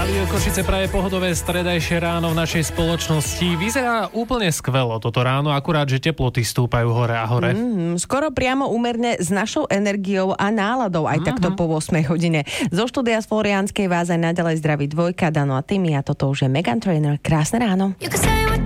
Radio Košice praje pohodové stredajšie ráno v našej spoločnosti. Vyzerá úplne skvelo toto ráno, akurát, že teploty stúpajú hore a hore. Skoro priamo úmerne s našou energiou a náladou, aj takto po 8 hodine. Zo štúdia z Florianskej vás aj naďalej zdraví Dvojka, Dano a Timi, a toto už je Meghan Trainor. Krásne ráno.